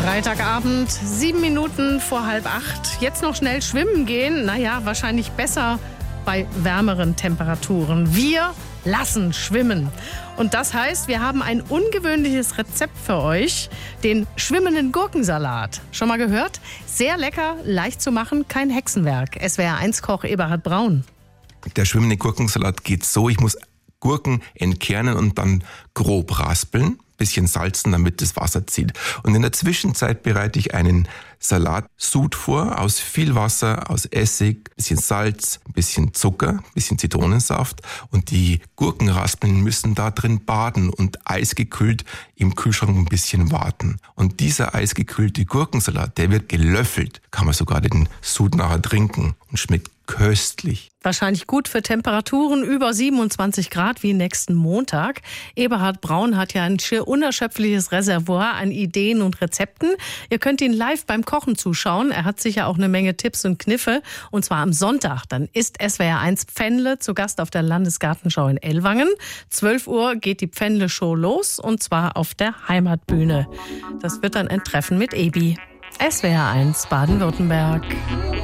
Freitagabend, 7 Minuten vor 7:30. Jetzt noch schnell schwimmen gehen? Naja, wahrscheinlich besser bei wärmeren Temperaturen. Wir lassen schwimmen. Und das heißt, wir haben ein ungewöhnliches Rezept für euch. Den schwimmenden Gurkensalat. Schon mal gehört? Sehr lecker, leicht zu machen, kein Hexenwerk. SWR1-Koch Eberhard Braun. Der schwimmende Gurkensalat geht so, ich muss Gurken entkernen und dann grob raspeln, bisschen salzen, damit das Wasser zieht. Und in der Zwischenzeit bereite ich einen Salatsud vor, aus viel Wasser, aus Essig, bisschen Salz, bisschen Zucker, bisschen Zitronensaft. Und die Gurkenraspeln müssen da drin baden und eisgekühlt im Kühlschrank ein bisschen warten. Und dieser eisgekühlte Gurkensalat, der wird gelöffelt. Kann man sogar den Sud nachher trinken und schmeckt köstlich. Wahrscheinlich gut für Temperaturen über 27 Grad wie nächsten Montag. Eberhard Braun hat ja ein schier unerschöpfliches Reservoir an Ideen und Rezepten. Ihr könnt ihn live beim Kochen zuschauen. Er hat sicher auch eine Menge Tipps und Kniffe. Und zwar am Sonntag. Dann ist SWR1 Pfändle zu Gast auf der Landesgartenschau in Ellwangen. 12 Uhr geht die Pfändle-Show los und zwar auf der Heimatbühne. Das wird dann ein Treffen mit Ebi. SWR1 Baden-Württemberg.